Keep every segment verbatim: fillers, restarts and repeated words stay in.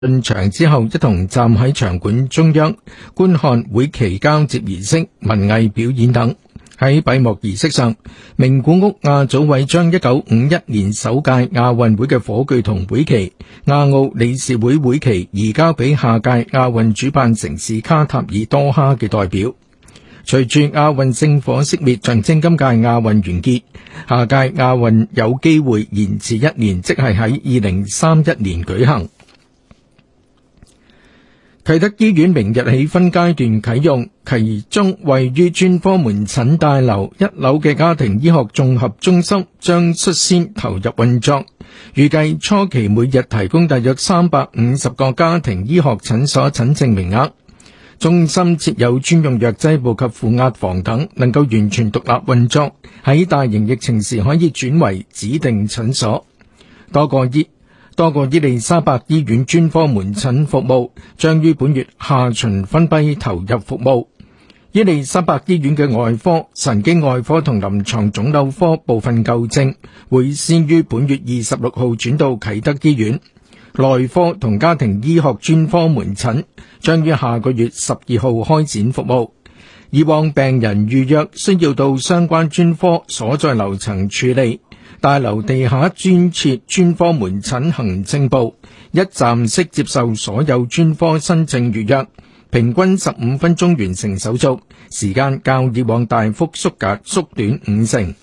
進場之後，一同站喺場館中央觀看會旗交接儀式、文藝表演等。喺閉幕儀式上，名古屋亞組委將一九五一年首屆亞運會嘅火炬同會旗、亞奧理事會會旗移交俾下屆亞運主辦城市卡塔爾多哈嘅代表。隨住亞運聖火熄滅，象徵今屆亞運完結，下屆亞運有機會延遲一年，即係喺二零三一年舉行。啟德醫院明日起分階段啟用，其中位於專科門診大樓一樓嘅家庭醫學綜合中心將率先投入運作，預計初期每日提供大約三百五十個家庭醫學診所診症名額。中心設有專用藥劑部及負壓房等，能夠完全獨立運作，喺大型疫情時可以轉為指定診所。多個醫多個伊利沙伯醫院專科門診服務將於本月下旬分批投入服務。伊利沙伯醫院嘅外科、神經外科同臨床腫瘤科部分舊症會先於本月二十六號轉到啟德醫院。內科同家庭醫學專科門診將於下個月十二號開展服務。以往病人預約需要到相關專科所在樓層處理，大樓地下專設專科門診行政部，一站式接受所有專科新症預約，平均十五分鐘完成手續，時間較以往大幅縮減縮短五成。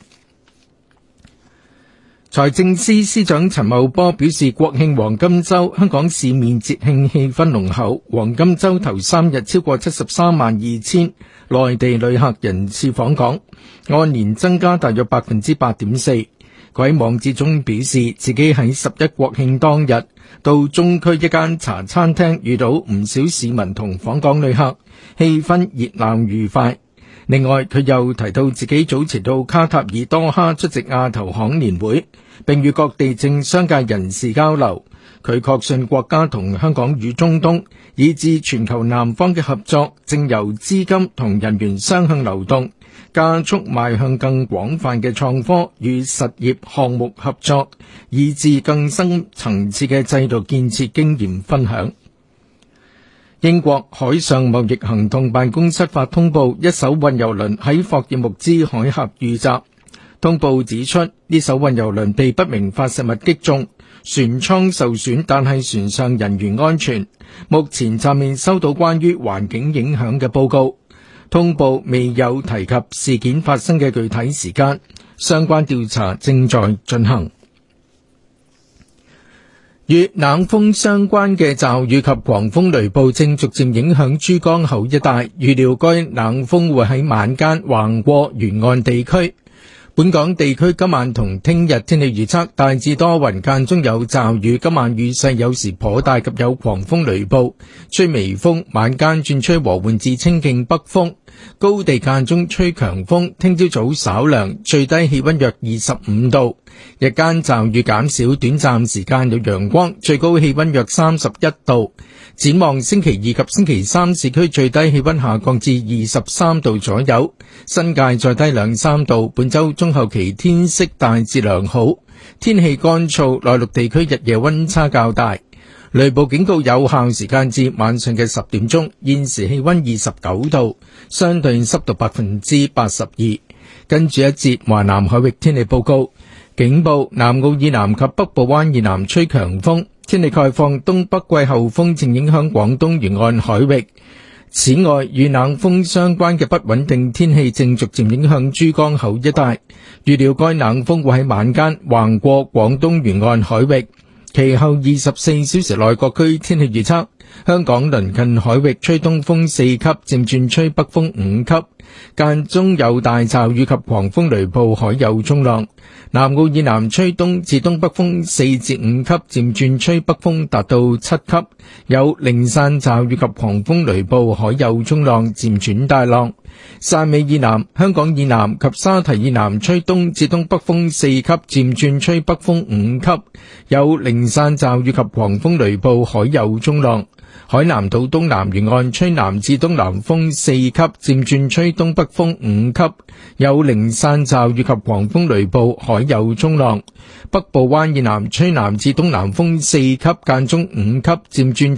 財政司司長陳茂波表示，國慶黃金週香港市面節慶氣氛濃厚，黃金週頭三日超過七十三萬二千內地旅客人次訪港，按年增加大約百分之八點四。佢喺網誌中表示，自己喺十一國慶當日到中區一間茶餐廳遇到唔少市民同訪港旅客，氣氛熱鬧愉快。另外，佢又提到自己早前到卡塔爾多哈出席亞投行年會，並與各地政商界人士交流。佢確信國家同香港與中東以至全球南方嘅合作，正由資金同人員雙向流動，加速邁向更廣泛嘅創科與實業項目合作，以至更深層次嘅制度建設經驗分享。英國海上貿易行動辦公室發通報，一艘運油輪喺霍爾木茲海峽遇襲。通報指出，呢艘運油輪被不明發射物擊中，船艙受損，但係船上人員安全。目前暫未收到關於環境影響嘅報告。通報未有提及事件發生嘅具體時間，相關調查正在進行。與冷鋒相關嘅驟雨及狂風雷暴正逐漸影響珠江口一帶，預料該冷鋒會喺晚間橫過沿岸地區。本港地區今晚同聽日天氣預測大致多雲，間中有驟雨，今晚雨勢有時頗大及有狂風雷暴，吹微風，晚間轉吹和緩至清勁北風，高地間中吹強風。聽朝早稍涼，最低氣溫約二十五度，日間驟雨減少，短暫時間有陽光，最高氣溫約三十一度。展望星期二及星期三，市區最低氣溫下降至二十三度左右，新界再低兩三度。本周中後期天色大致良好，天氣乾燥，內陸地區日夜溫差較大。雷暴警告有效時間至晚上嘅十點鐘。現時氣溫二十九度，相對濕度百分之八十二。跟住一節華南海域天氣報告，警報南澳以南及北部灣以南吹強風。天氣概況，東北季候風正影響廣東沿岸海域。此外，與冷鋒相關嘅不穩定天氣正逐漸影響珠江口一帶。預料該冷鋒會喺晚間橫過廣東沿岸海域。其後二十四小時內各區天氣預測：香港鄰近海域吹東風四級，漸轉吹北風五級，間中有大驟雨及狂風雷暴，海有中浪。南澳以南吹東至東北風四至五級，漸轉吹北風達到七級，有零散驟雨及狂風雷暴，海有中浪，漸轉大浪。汕尾以南、香港以南及沙堤以南吹東至東北風四級，漸轉吹北風五級，有零散驟雨及狂風雷暴，海有中浪。 海南島東南沿岸吹南至東南風四級，漸轉吹東北風五級，有零散驟雨及狂風雷暴，海有衝浪。北部灣以南吹南至東南風四級，間中五級，漸轉